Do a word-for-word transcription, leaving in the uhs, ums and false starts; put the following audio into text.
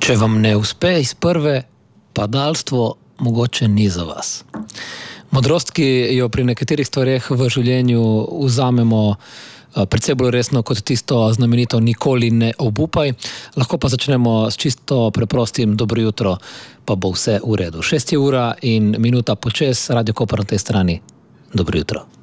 Če vam ne uspe iz prve, padalstvo mogoče ni za vas. Modrost, ki jo pri nekaterih stvareh v življenju vzamemo precej bolj resno kot tisto znamenito nikoli ne obupaj, lahko pa začnemo s čisto preprostim dobro jutro, pa bo vse v redu. Šest je ura in minuta počez, Radio Koper na tej strani. Dobro jutro.